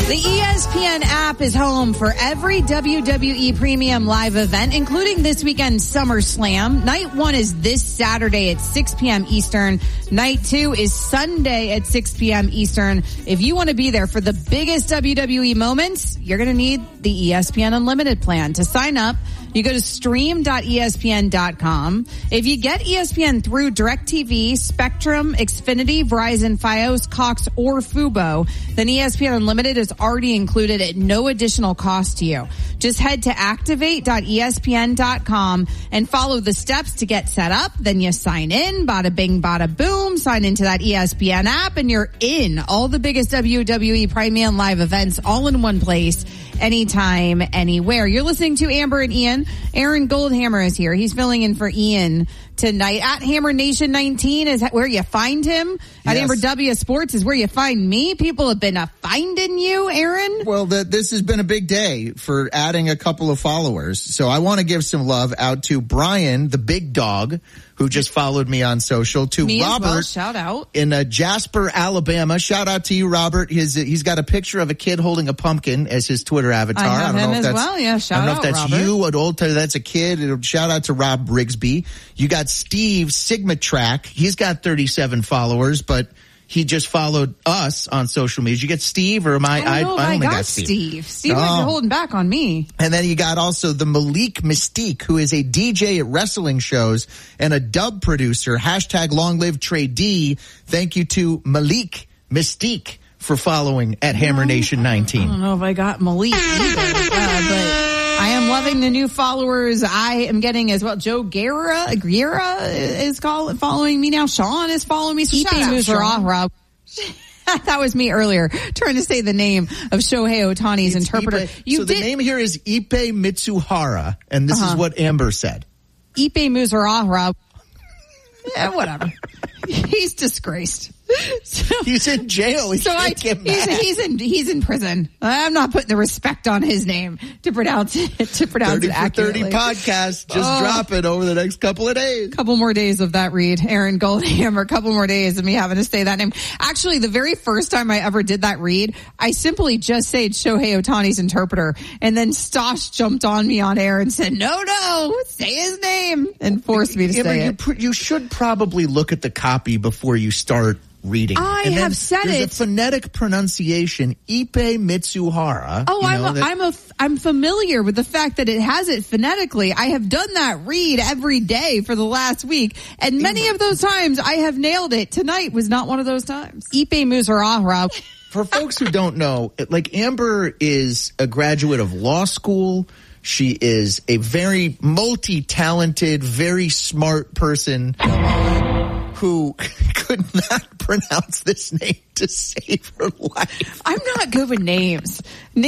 The ESPN app is home for every WWE Premium live event, including this weekend's SummerSlam. Night 1 is this Saturday at 6 p.m. Eastern. Night 2 is Sunday at 6 p.m. Eastern. If you want to be there for the biggest WWE moments, you're going to need the ESPN Unlimited plan. To sign up, you go to stream.espn.com. If you get ESPN through DirecTV, Spectrum, Xfinity, Verizon, Fios, Cox, or Fubo, then ESPN Unlimited is already included at no additional cost to you. Just head to activate.espn.com and follow the steps to get set up. Then you sign in, bada bing, bada boom, sign into that ESPN app, and you're in. All the biggest WWE Premium live events all in one place, anytime, anywhere. You're listening to Amber and Ian. Aaron Goldhammer is here. He's filling in for Ian tonight. At Hammer Nation 19 is where you find him. At Amber W Sports is where you find me. People have been finding you, Aaron. Well, this has been a big day for adding a couple of followers. So I want to give some love out to Brian, the big dog, who just followed me on social. To me Robert, as well. Shout out. In Jasper, Alabama. Shout out to you, Robert. He's got a picture of a kid holding a pumpkin as his Twitter avatar. I don't know if that's, well. Yeah, shout out, I don't know if that's Robert. you. I'll tell you that's a kid. Shout out to Rob Rigsby. You got Steve Sigma Track. He's got 37 followers, but he just followed us on social media. Did you get Steve, or am I? I only got Steve. Steve might be holding back on me. And then you got also the Malik Mystique, who is a DJ at wrestling shows and a dub producer. Hashtag long live Trey D. Thank you to Malik Mystique for following at Hammer Nation 19. I don't know if I got Malik either, but I am loving the new followers I am getting as well. Joe Guerra is following me now. Sean is following me. So shout out, Sean. Rob. That was me earlier trying to say the name of Shohei Ohtani's interpreter. The name here is Ippei Mitsuhara, and this is what Amber said. Ippei Mitsuhara. Yeah, whatever. He's disgraced. So, he's in jail. He's in prison. I'm not putting the respect on his name to pronounce it. 30 for accurately. 30 podcast. Just drop it over the next couple of days. Couple more days of that read. Aaron Goldhammer. Couple more days of me having to say that name. Actually, the very first time I ever did that read, I simply just said Shohei Ohtani's interpreter, and then Stosh jumped on me on air and said, "No, say his name," and forced me to say it. You should probably look at the copy before you start reading. I have said there's it. A phonetic pronunciation, Ippei Mitsuhara. Oh, I'm familiar with the fact that it has it phonetically. I have done that read every day for the last week, and many of those times I have nailed it. Tonight was not one of those times. Ippei Mitsuhara. For folks who don't know, like Amber is a graduate of law school. She is a very multi-talented, very smart person who could not pronounce this name to save her life. I'm not good with names.